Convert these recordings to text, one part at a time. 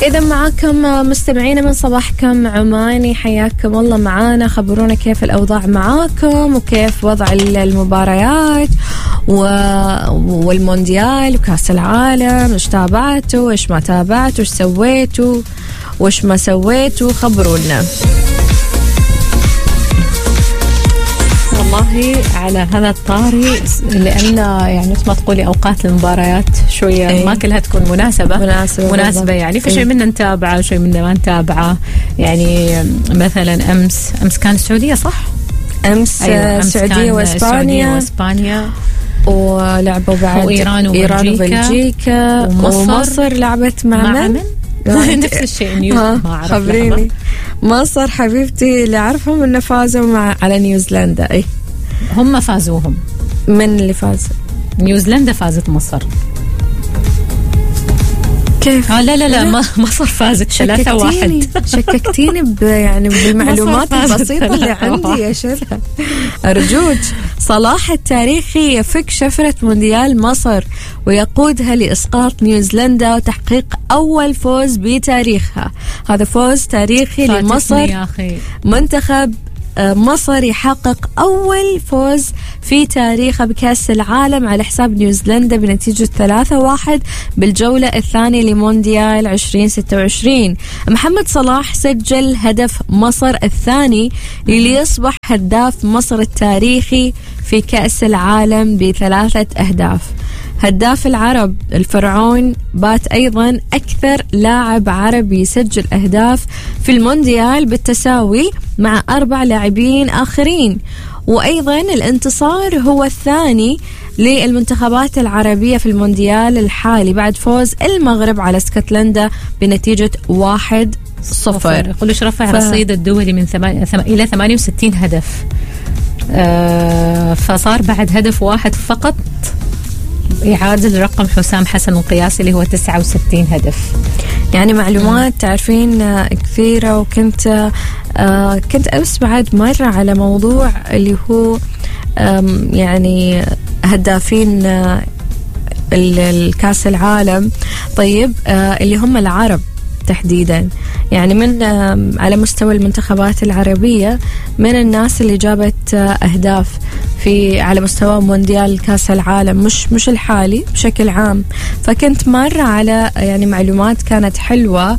إذا معاكم مستمعين من صباحكم عماني، حياكم الله معانا. خبرونا كيف الأوضاع معاكم وكيف وضع المباريات والمونديال وكاس العالم. إيش تابعتوا، إيش ما تابعتوا، إيش سويتوا وإيش ما سويتوا، خبرونا. والله على هذا الطاري، لأن يعني مثل ما تقولي أوقات المباريات شوية ما كلها تكون مناسبة يعني، فشيء منا نتابعه وشيء منا ما نتابعه. يعني مثلا أمس كان السعودية صح؟ أمس السعودية وإسبانيا ولعبوا بعد إيران وبلجيكا ومصر لعبت مع من؟ نفس الشيء ما أعرف. خبريني. مصر حبيبتي اللي أعرفهم إنه فازوا على نيوزيلندا. أي هم فازوهم. من اللي فاز؟ نيوزيلندا فازت مصر. كيف؟ لا مصر فازت 3-1. شككتيني يعني بالمعلومات البسيطة اللي عندي يا شرها. أرجوك. صلاح التاريخي يفك شفرة مونديال مصر ويقودها لإسقاط نيوزيلندا وتحقيق أول فوز بتاريخها. هذا فوز تاريخي لمصر. منتخب مصر يحقق أول فوز في تاريخه بكأس العالم على حساب نيوزيلندا بنتيجة 3-1 بالجولة الثانية لمونديال 2026. محمد صلاح سجل هدف مصر الثاني ليصبح هداف مصر التاريخي في كأس العالم ب3 أهداف. هداف العرب الفرعون بات أيضا أكثر لاعب عربي يسجل أهداف في المونديال بالتساوي مع 4 لاعبين آخرين. وأيضا الانتصار هو الثاني للمنتخبات العربية في المونديال الحالي بعد فوز المغرب على اسكتلندا بنتيجة 1-0. يقولوش رفع الرصيد الدولي من إلى 68 هدف. فصار بعد هدف واحد فقط يعادل رقم حسام حسن القياسي اللي هو 69 هدف. يعني معلومات تعرفين كثيرة. وكنت أمس بعد مرة على موضوع اللي هو يعني هدافين الكاس العالم. طيب اللي هم العرب تحديدا، يعني من على مستوى المنتخبات العربية من الناس اللي جابت أهداف في على مستوى مونديال كاس العالم مش الحالي بشكل عام. فكنت مرة على يعني معلومات كانت حلوة.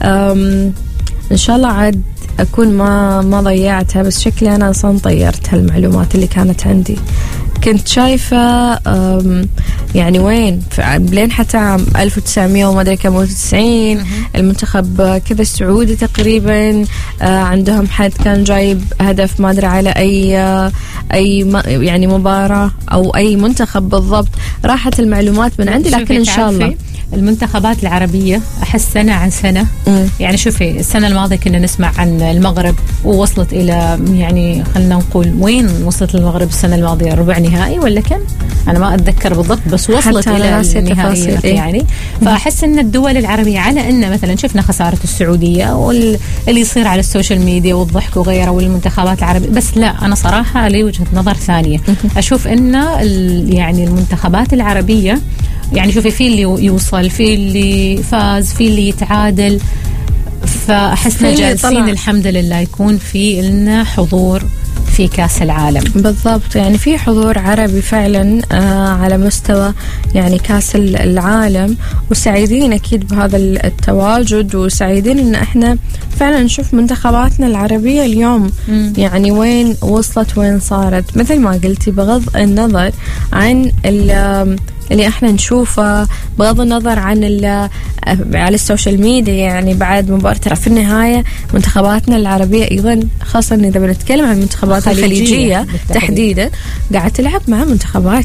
إن شاء الله عاد أكون ما ضيعتها، بس شكلي أنا أصلا طيرت هالمعلومات اللي كانت عندي. كنت شايفة يعني وين لين حتى عام 1900 وما أدري كم 90 المنتخب كذا السعودي تقريبا عندهم حد كان جايب هدف ما أدري على أي يعني مباراة أو أي منتخب بالضبط. راحت المعلومات من عندي، لكن إن شاء الله المنتخبات العربية أحس سنة عن سنة. يعني شوفي السنة الماضية كنا نسمع عن المغرب ووصلت إلى يعني خلنا نقول وين وصلت المغرب السنة الماضية، ربع نهائي ولا كم؟ أنا ما أتذكر بالضبط، بس وصلت إلى النهائيات يعني. فأحس أن الدول العربية على أن مثلا شفنا خسارة السعودية واللي يصير على السوشيال ميديا والضحك وغيره والمنتخبات العربية، بس لا أنا صراحة لي وجهة نظر ثانية. أشوف أن يعني المنتخبات العربية يعني شوفي في اللي يوصل، في اللي فاز، في اللي يتعادل. فأحسنا جالسين الحمد لله يكون في لنا حضور في كاس العالم. بالضبط، يعني في حضور عربي فعلا على مستوى يعني كاس العالم، وسعيدين أكيد بهذا التواجد، وسعيدين إن إحنا فعلا نشوف منتخباتنا العربية اليوم يعني وين وصلت وين صارت. مثل ما قلتي بغض النظر عن اللي احنا نشوفه، بغض النظر عن على السوشيال ميديا، يعني بعد مباراة ترى في النهاية منتخباتنا العربية أيضا، خاصة إذا بنتكلم عن المنتخبات الخليجية تحديدا، قاعد تلعب مع منتخبات،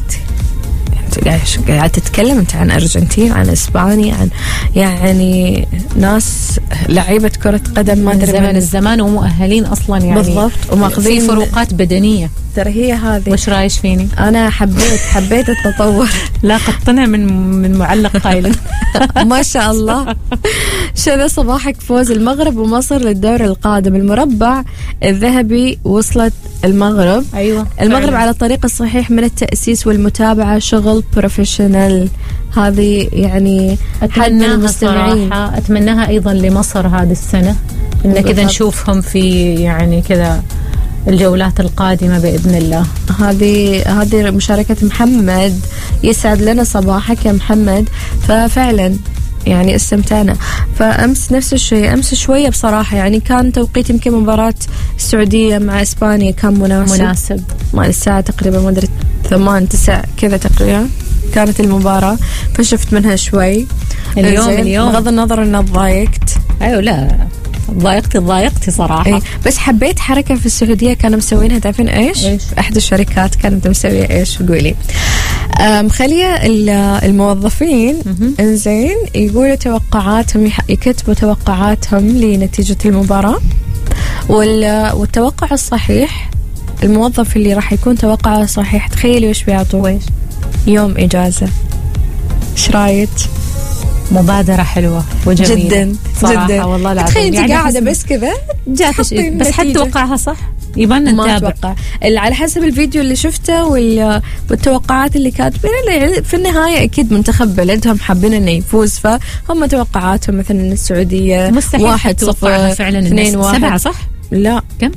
قاعد تتكلم انت عن أرجنتين، عن إسبانيا، عن يعني ناس لعيبة كرة قدم ما ادري من الزمان ومؤهلين أصلا يعني. بالضبط، وماخذين في فروقات بدنية. ترى هي هذه. وش رايش فيني؟ أنا حبيت التطور. لا قطنها من معلق قايل. ما شاء الله. شذا صباحك فوز المغرب ومصر للدور القادم. المربع الذهبي وصلت المغرب. أيوة المغرب على الطريق الصحيح من التأسيس والمتابعة، شغل بروفيشنال. هذه يعني أتمناها صراحة، أتمناها أيضا لمصر هذه السنة، إن كذا نشوفهم في يعني كذا الجولات القادمة بإذن الله. هذه مشاركة محمد، يسعد لنا صباحك يا محمد. ففعلا يعني استمتعنا. فأمس نفس الشيء، أمس شوية بصراحة يعني كان توقيت يمكن مباراة السعودية مع إسبانيا كان مناسب مع الساعة تقريبا ما أدري 8-9 كذا تقريبا كانت المباراة، فشفت منها شوي. اليوم بغض النظر إنه ضايقت. أيوة لا ضايقتي صراحة. إيه بس حبيت حركة في السعودية كانوا مسوينها، تعرفين إيش؟ أحد الشركات كانت مسوية إيش؟ قولي. مخلية الموظفين إنزين يقولوا توقعاتهم، يكتبوا توقعاتهم لنتيجة المباراة، والتوقع الصحيح الموظف اللي راح يكون توقعه صحيح تخيلي وش بيعطوه؟ يوم إجازة. إيش رايك؟ مبادرة حلوة وجميلة جدا والله العظيم. تخيل انت قاعدة بس كذا بس حد توقعها صح؟ يبان نتابع على حسب الفيديو اللي شفته والتوقعات اللي كاتبينها. في النهاية أكيد منتخب بلدهم حابين إنه يفوز، فهم توقعاتهم مثلا السعودية 1-0 فعلا 2-1 7 صح؟ لا كم؟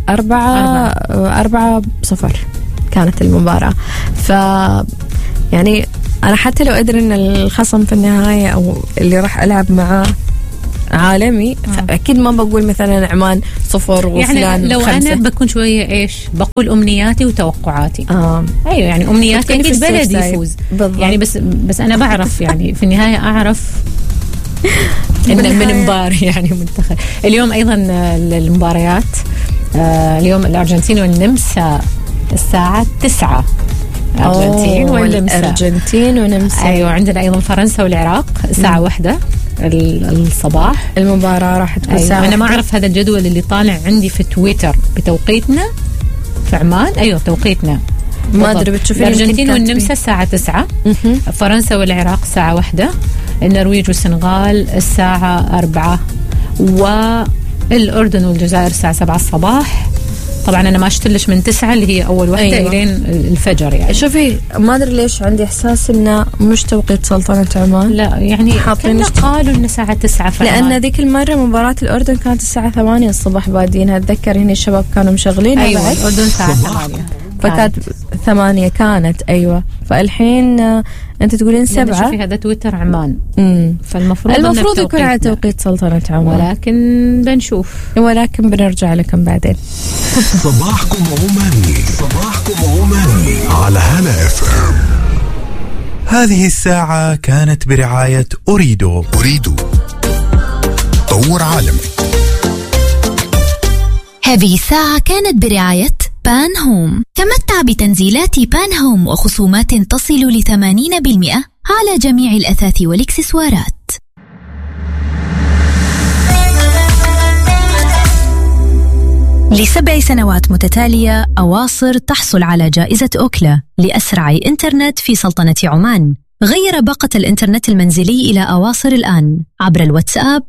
4-0 كانت المباراة. يعني أنا حتى لو أدري إن الخصم في النهاية أو اللي راح ألعب معاه عالمي أكيد ما بقول مثلا عمان 0 وفلان يعني لو 5. أنا بكون شوية إيش بقول أمنياتي وتوقعاتي. أيوة يعني أمنياتي أكيد بلدي يفوز يعني بس أنا بعرف يعني في النهاية أعرف إن من مباراة يعني منتخب. اليوم أيضا المباريات اليوم الأرجنتين والنمسا الساعة 9. الأرجنتين ونمسا. أيوة عندنا أيضا فرنسا والعراق الساعة 1 الصباح. المباراة راح تكون أيوة. ساعة. أنا ما أعرف هذا الجدول اللي طالع عندي في تويتر بتوقيتنا في عمان. أيوة توقيتنا ما أدري بتشوفين. الأرجنتين والنمسا الساعة 9. فرنسا والعراق الساعة 1. النرويج والسنغال الساعة 4. والأردن والجزائر الساعة 7 الصباح. طبعا أنا ما أشتلش من 9 اللي هي أول واحدة أيوة. إلين الفجر يعني. شوفي ما أدري ليش عندي إحساس إنه مش توقيت سلطنة عمان. لا يعني قالوا إن الساعة 9 لأن ذيك المرة مباراة الأردن كانت الساعة 8 الصبح بادينها. أتذكر هنا الشباب كانوا مشغلين. أيوة الأردن الساعة 8 فكانت 8 كانت. أيوة فالحين أنت تقولين 7. شوفي هذا تويتر عمان. المفروض يكون على توقيت سلطنة عمان، ولكن بنشوف، ولكن بنرجع لكم بعدين. صباحكم عماني على هلا FM. هذه الساعة كانت برعاية أريدو طور عالمي. هذه الساعة كانت برعاية بان هوم. تمتع بتنزيلات بان هوم وخصومات تصل ل 80% على جميع الأثاث والإكسسوارات. ل7 سنوات متتالية أواصر تحصل على جائزة أوكلا لأسرع إنترنت في سلطنة عمان. غير باقة الإنترنت المنزلي إلى أواصر الآن عبر الواتساب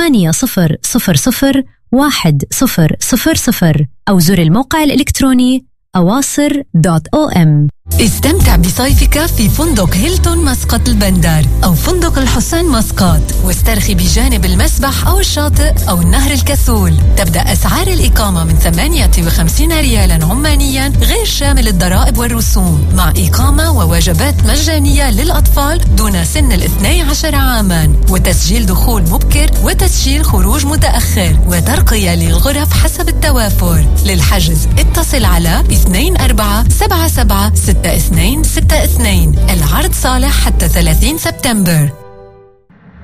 8000010000 أو زر الموقع الإلكتروني أواصر.om. استمتع بصيفك في فندق هيلتون مسقط البندر أو فندق الحسين مسقط، واسترخي بجانب المسبح أو الشاطئ أو النهر الكسول. تبدأ أسعار الإقامة من 58 ريالا عمانيا غير شامل الضرائب والرسوم، مع إقامة ووجبات مجانية للأطفال دون سن 12 عاما، وتسجيل دخول مبكر وتسجيل خروج متأخر، وترقية للغرف حسب التوافر. للحجز اتصل على 24776262. العرض صالح حتى 30 سبتمبر.